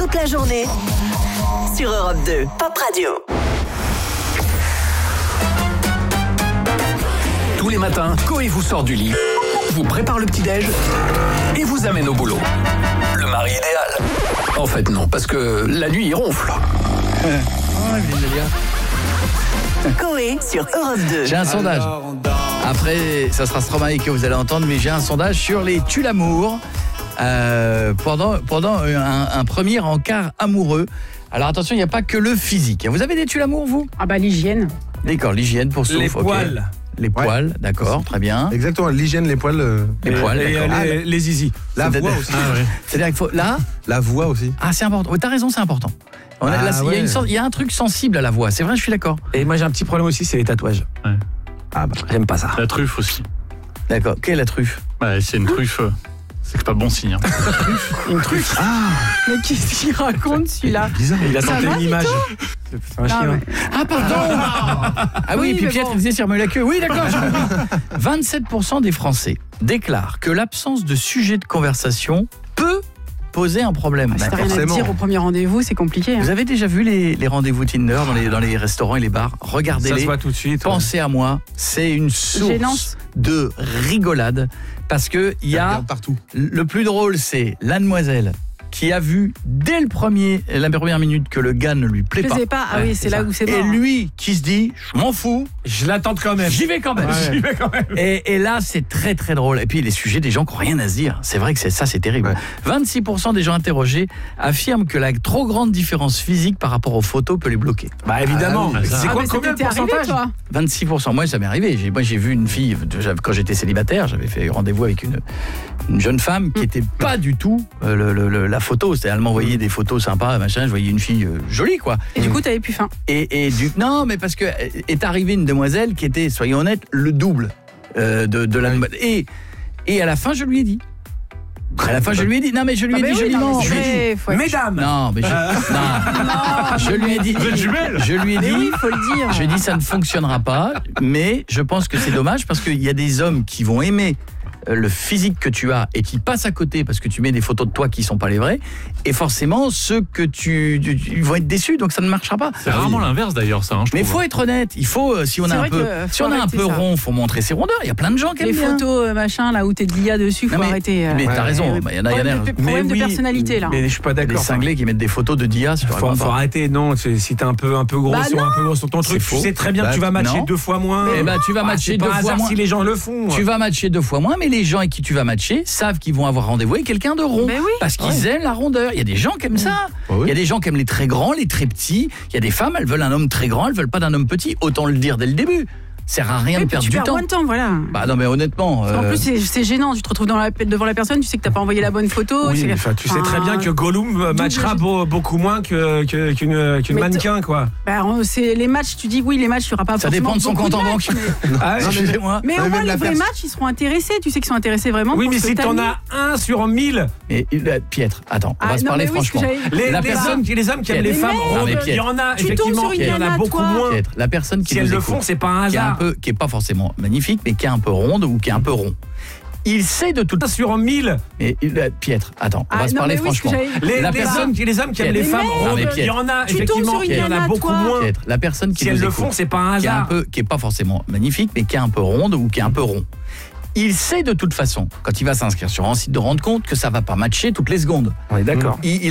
toute la journée sur Europe 2, Pop Radio. Tous les matins, Coé vous sort du lit, vous prépare le petit-déj et vous amène au boulot. Le mari idéal. En fait, non, parce que la nuit, il ronfle. Coé sur Europe 2. J'ai un sondage. Après, ça sera Stromae que vous allez entendre, mais j'ai un sondage sur les tue-l'amour pendant un premier encart amoureux. Alors attention, il n'y a pas que le physique. Vous avez des tue-l'amour, vous ? Ah bah l'hygiène. D'accord, l'hygiène pour souffle. Les poils. Les poils, d'accord, très bien. Exactement, l'hygiène, les poils. Les poils, d'accord. Les zizi. La voix aussi. C'est-à-dire qu'il faut... Là ? La voix aussi. Ah, c'est important. Oui, t'as raison, c'est important. Il y a un truc sensible à la voix, c'est vrai, je suis d'accord. Et moi j'ai un petit problème aussi, c'est les tatouages. Ouais. Ah bah, j'aime pas ça. La truffe aussi. D'accord, quelle est la truffe ? C'est une truffe. C'est pas bon signe. Une truffe. Mais qu'est-ce qu'il raconte celui-là ? Bizarre. Il a tenté une image. C'est un chien. Ah, pardon. Ah oui, et puis Pierre, il disait sur la queue. Oui, d'accord, j'ai compris. 27% des Français déclarent que l'absence de sujet de conversation peut poser un problème. Si t'as rien à dire au premier rendez-vous, c'est compliqué. Vous avez déjà vu les rendez-vous Tinder dans les restaurants et les bars ? Regardez-les. Ça se voit tout de suite. Pensez à moi, c'est une source de rigolade parce que il y a partout. Le plus drôle, c'est la demoiselle qui a vu dès la première minute que le gars ne lui plaît pas. Ah oui, c'est là où c'est mort. Et lui qui se dit, je m'en fous, Je l'attends quand même. j'y vais quand même. Et là, c'est très très drôle. Et puis les sujets des gens qui n'ont rien à se dire. C'est vrai que c'est terrible. Ouais. 26% des gens interrogés affirment que la trop grande différence physique par rapport aux photos peut les bloquer. Bah évidemment. C'est quoi combien de pourcentage ? 26%. Moi, ça m'est arrivé. Moi, j'ai vu une fille, quand j'étais célibataire, j'avais fait rendez-vous avec une jeune femme qui n'était pas du tout la photo. C'est-à-dire, elle m'envoyait des photos sympas, machin. Je voyais une fille jolie, quoi. Et du coup, t'avais plus faim. Non, mais parce que est arrivée une demoiselle qui était, soyons honnêtes, le double de la demoiselle. Et à la fin, je lui ai dit. Non, mais je lui ai dit joliment. Mesdames. Non, mais je lui ai dit. Vous êtes jumelles ? Je lui ai dit. Oui, faut le dire. Je lui ai dit, ça ne fonctionnera pas, mais je pense que c'est dommage parce qu'il y a des hommes qui vont aimer le physique que tu as et qui passent à côté parce que tu mets des photos de toi qui sont pas les vraies, et forcément ceux que ils vont être déçus, donc ça ne marchera pas. C'est rarement l'inverse d'ailleurs, ça. Mais il faut être honnête, il faut si on a un peu rond, faut montrer ses rondeurs. Il y a plein de gens qui aiment bien. Les photos machin là où t'es de l'IA dessus, faut arrêter. Mais t'as raison, il y en a. Problème de personnalité là. Mais je suis pas d'accord. Les cinglés qui mettent des photos de Dia sur faut arrêter, non, si t'es un peu gros sur ton truc, tu sais très bien que tu vas matcher 2 fois moins. Eh ben tu vas matcher 2 fois moins si les gens le font. Tu vas matcher 2 fois moins, mais les gens avec qui tu vas matcher savent qu'ils vont avoir rendez-vous avec quelqu'un de rond parce qu'ils aiment la rondeur. Il y a des gens qui aiment ça. Il y a des gens qui aiment les très grands, les très petits. Il y a des femmes, elles veulent un homme très grand, elles veulent pas d'un homme petit. Autant le dire dès le début. Ça sert à rien de perdre du temps. Tu perds moins de temps, voilà. Bah non, mais honnêtement. En plus, c'est gênant. Tu te retrouves devant la personne, tu sais que t'as pas envoyé la bonne photo. Oui, tu sais très bien que Gollum matchera beaucoup moins qu'une mannequin, quoi. Bah, c'est les matchs, tu dis oui, les matchs, tu n'auras pas ça forcément. Ça dépend de son compte en banque. Excusez-moi. Mais au moins, les vrais matchs, ils seront intéressés. Tu sais qu'ils sont intéressés vraiment. Oui, mais si t'en as 1 sur 1000. Mais Pietre, attends, on va se parler franchement. Les hommes qui aiment les femmes, il y en a, effectivement, il y en a beaucoup moins. La personne qui si elles le font, c'est pas un hasard. Qui est pas forcément magnifique, mais qui est un peu ronde ou qui est un peu rond. Il sait de toute sur 1000. Mais Pietre, attends, on va se parler franchement. Les hommes qui aiment les femmes, il y en a effectivement, il y en a beaucoup moins. La personne qui si elles le font, c'est pas un hasard. Qui est pas forcément magnifique, mais qui est un peu ronde ou qui est un peu rond. Il sait de toute façon, quand il va s'inscrire sur un site de rendre compte, que ça va pas matcher toutes les secondes. On est d'accord.